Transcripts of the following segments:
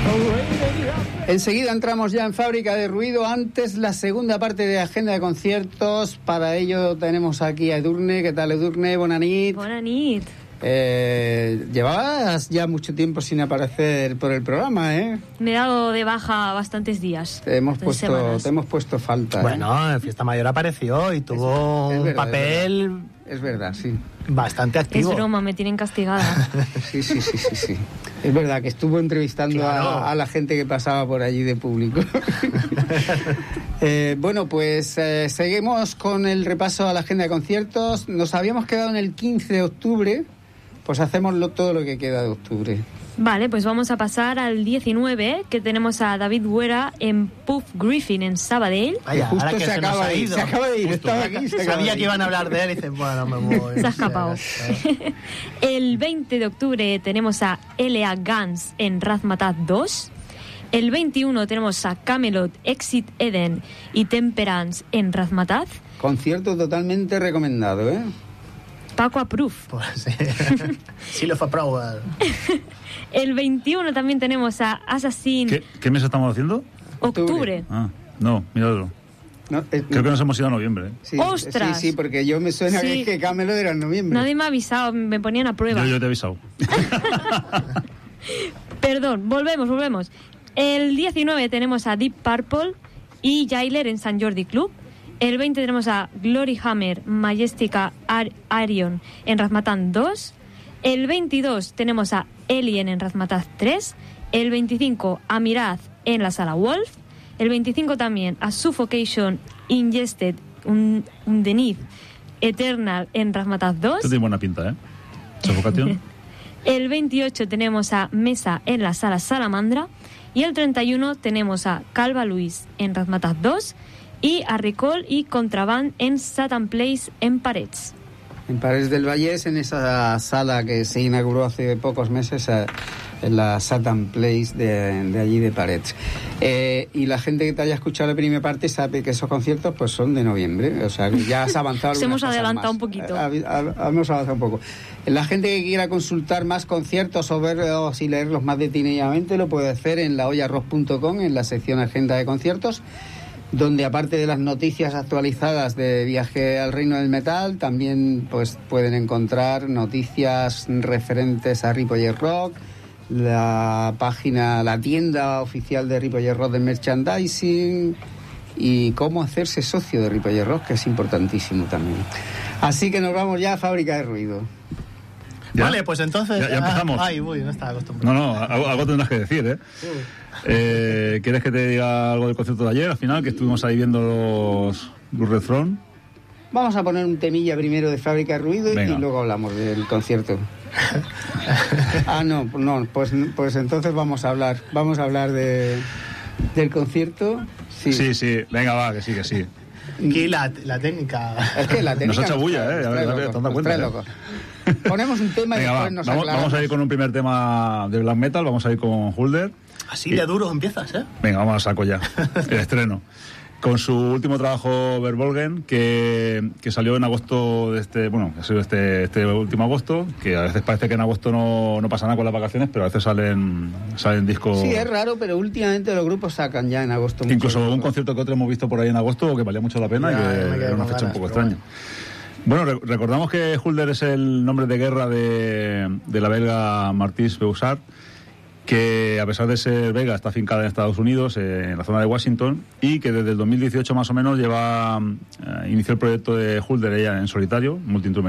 Enseguida entramos ya en Fábrica de Ruido. Antes, la segunda parte de agenda de conciertos. Para ello tenemos aquí a Edurne. ¿Qué tal, Edurne? Bona nit. Bona nit. Llevabas ya mucho tiempo sin aparecer por el programa, ¿eh? Me he dado de baja bastantes días. Te hemos puesto falta. Bueno, en Fiesta Mayor apareció y tuvo un papel... Es verdad, sí. Bastante activo. Es broma, me tienen castigada. Sí. Es verdad que estuvo entrevistando a la gente que pasaba por allí de público. Bueno, pues seguimos con el repaso a la agenda de conciertos. Nos habíamos quedado en el 15 de octubre. Pues hacemos todo lo que queda de octubre. Vale, pues vamos a pasar al 19, que tenemos a David Guerra en Puff Griffin en Sabadell. Vaya, justo ahora que se acaba de ir. Justo, Estaba aquí. Sabía que iban a hablar de él y dicen, bueno, me voy. Se ha escapado. El 20 de octubre tenemos a L.A. Guns en Razmataz 2. El 21 tenemos a Camelot, Exit Eden y Temperance en Razmataz. Concierto totalmente recomendado, ¿eh? Paco Approve. Pues sí. Seal of Approval. El 21 también tenemos a Assassin. ¿Qué mes estamos haciendo? Octubre. Ah, no, míradlo. No, Creo que nos hemos ido a noviembre. Sí, ¡Ostras! Sí, porque yo me suena Sí. que Camelot era en noviembre. Nadie me ha avisado, me ponían a prueba. Yo te he avisado. Perdón, volvemos. El 19 tenemos a Deep Purple y Jailer en Sant Jordi Club. El 20 tenemos a Glory Hammer, Majestica Arion en Razmataz 2. El 22 tenemos a Alien en Razmataz 3. El 25 a Miraz en la Sala Wolf. El 25 también a Suffocation Ingested Underneath Eternal en Razmataz 2. Esto tiene buena pinta, ¿eh? Suffocation. El 28 tenemos a Mesa en la Sala Salamandra. Y el 31 tenemos a Calva Luis en Razmataz 2. Y a Recall y Contraband en Satan Place en Parets. En Parets del Vallès, en esa sala que se inauguró hace pocos meses, en la Satan Place de allí de Parets. Y la gente que te haya escuchado la primera parte sabe que esos conciertos pues son de noviembre, o sea que ya has avanzado. Nos hemos adelantado más. Un poquito. Hemos avanzado un poco. La gente que quiera consultar más conciertos o verlos y leerlos más detenidamente lo puede hacer en laollarrock.com, en la sección Agenda de Conciertos, donde aparte de las noticias actualizadas de Viaje al Reino del Metal, también pues pueden encontrar noticias referentes a Ripollet Rock, la tienda oficial de Ripollet Rock de merchandising y cómo hacerse socio de Ripollet Rock, que es importantísimo también. Así que nos vamos ya a Fábrica de Ruido. ¿Ya? Vale, pues entonces... Ya empezamos. Ay, no estaba acostumbrado. No, algo tendrás que decir, ¿eh? ¿Quieres que te diga algo del concierto de ayer, al final, que estuvimos ahí viendo los Red Throne? Vamos a poner un temilla primero de Fábrica de Ruido. Venga. Y luego hablamos del concierto. Pues entonces vamos a hablar del concierto. Sí, venga, va, que sí. Aquí la técnica... Es que la técnica... Nos ha hecho bulla, ¿eh? A ver, te has dado cuenta. Ponemos un tema. Venga, y después nos aclaramos. Vamos a ir con un primer tema de black metal, vamos a ir con Hulder. Así de duro empiezas, ¿eh? Venga, vamos a saco ya, el estreno. Con su último trabajo, Verbolgen, que salió en agosto de este último agosto, que a veces parece que en agosto no pasa nada con las vacaciones, pero a veces salen discos... Sí, es raro, pero últimamente los grupos sacan ya en agosto. Incluso un concierto que otro hemos visto por ahí en agosto que valía mucho la pena y que era una fecha un poco extraña. Bueno, recordamos que Hulder es el nombre de guerra de la belga Martís Beussard, que a pesar de ser belga está afincada en Estados Unidos, en la zona de Washington, y que desde el 2018 más o menos inició el proyecto de Hulder ella en solitario,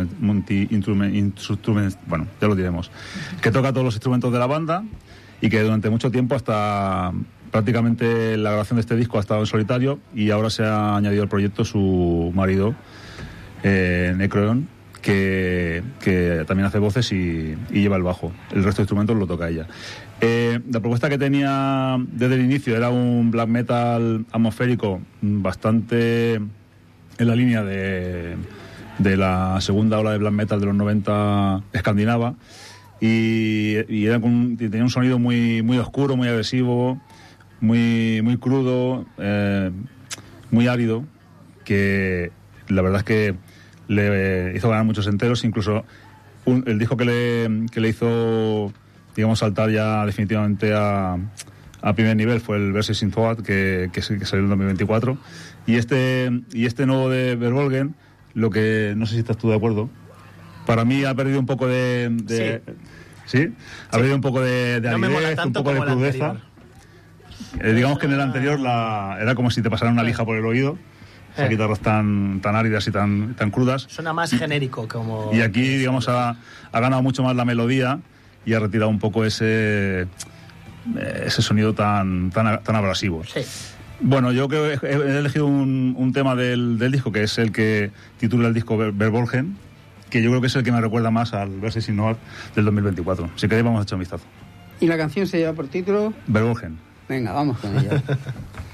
bueno, ya lo diremos, que toca todos los instrumentos de la banda y que durante mucho tiempo, hasta prácticamente la grabación de este disco, ha estado en solitario, y ahora se ha añadido al proyecto su marido, Necron, que también hace voces y lleva el bajo. El resto de instrumentos lo toca ella. La propuesta que tenía desde el inicio era un black metal atmosférico bastante en la línea de la segunda ola de black metal de los 90 escandinava, y tenía un sonido muy, muy oscuro, muy agresivo, muy, muy crudo, muy árido, que la verdad es que le hizo ganar muchos enteros. Incluso el disco que le hizo, digamos, saltar ya definitivamente a a primer nivel fue el Verses in Thought, que salió en 2024. Y este nuevo de Verbolgen, lo que no sé si estás tú de acuerdo, para mí ha perdido un poco de ¿sí? Ha perdido un poco de no aridez, un poco de crudeza. Digamos que en el anterior era como si te pasaran una lija por el oído. Esas guitarras tan áridas y tan crudas. Suena más genérico como... Y aquí, digamos, ha ganado mucho más la melodía y ha retirado un poco ese sonido tan abrasivo. Sí. Bueno, yo creo que he elegido un tema del disco, que es el que titula el disco Verbolgen, que yo creo que es el que me recuerda más al Verses in Thought del 2024. Así que ahí vamos a echar un vistazo. ¿Y la canción se lleva por título? Verbolgen. Venga, vamos con ella.